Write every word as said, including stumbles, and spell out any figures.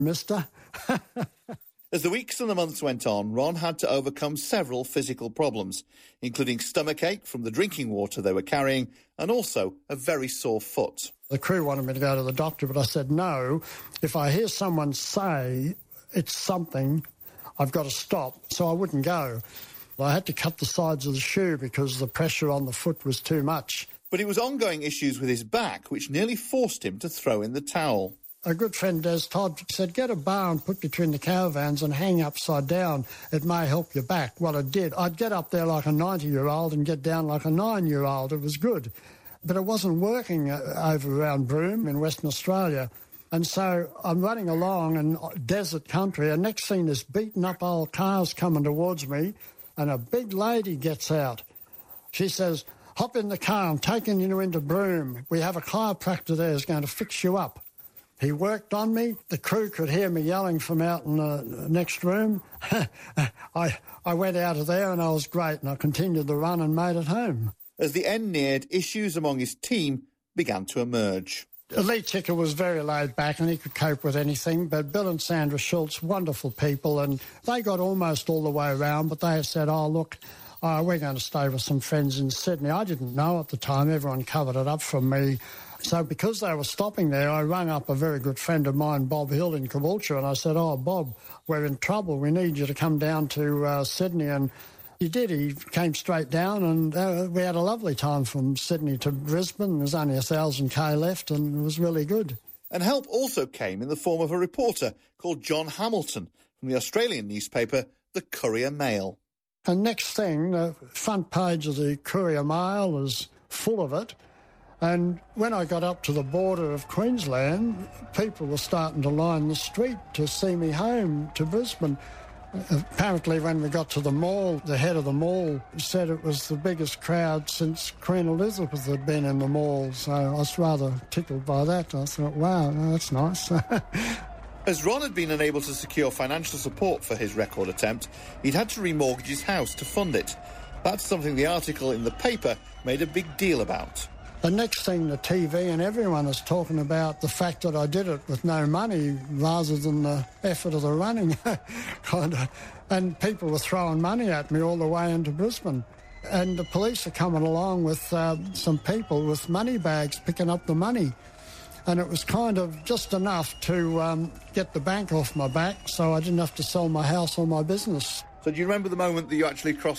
mister. As the weeks and the months went on, Ron had to overcome several physical problems, including stomachache from the drinking water they were carrying and also a very sore foot. The crew wanted me to go to the doctor, but I said no. If I hear someone say it's something, I've got to stop, so I wouldn't go. I had to cut the sides of the shoe because the pressure on the foot was too much. But it was ongoing issues with his back which nearly forced him to throw in the towel. A good friend, Des Todd, said, get a bar and put between the caravans and hang upside down. It may help your back. Well, it did. I'd get up there like a ninety-year-old and get down like a nine-year-old. It was good. But it wasn't working over around Broome in Western Australia. And so I'm running along in desert country, and next thing there's beaten up old cars coming towards me, and a big lady gets out. She says, hop in the car, I'm taking you into Broome. We have a chiropractor there who's going to fix you up. He worked on me. The crew could hear me yelling from out in the next room. I, I went out of there and I was great, and I continued the run and made it home. As the end neared, issues among his team began to emerge. Lee Ticker was very laid back and he could cope with anything, but Bill and Sandra Schultz, wonderful people, and they got almost all the way around, but they said, oh, look, uh, we're going to stay with some friends in Sydney. I didn't know at the time. Everyone covered it up from me. So because they were stopping there, I rang up a very good friend of mine, Bob Hill, in Caboolture, and I said, oh, Bob, we're in trouble. We need you to come down to uh, Sydney. And he did. He came straight down, and uh, we had a lovely time from Sydney to Brisbane. There's only a thousand K left, and it was really good. And help also came in the form of a reporter called John Hamilton from the Australian newspaper, the Courier Mail. And next thing, the front page of the Courier Mail is full of it. And when I got up to the border of Queensland, people were starting to line the street to see me home to Brisbane. Apparently, when we got to the mall, the head of the mall said it was the biggest crowd since Queen Elizabeth had been in the mall. So I was rather tickled by that. I thought, wow, that's nice. As Ron had been unable to secure financial support for his record attempt, he'd had to remortgage his house to fund it. That's something the article in the paper made a big deal about. The next thing, the T V and everyone is talking about the fact that I did it with no money rather than the effort of the running, kind of. And people were throwing money at me all the way into Brisbane. And the police are coming along with uh, some people with money bags picking up the money. And it was kind of just enough to um, get the bank off my back so I didn't have to sell my house or my business. So do you remember the moment that you actually crossed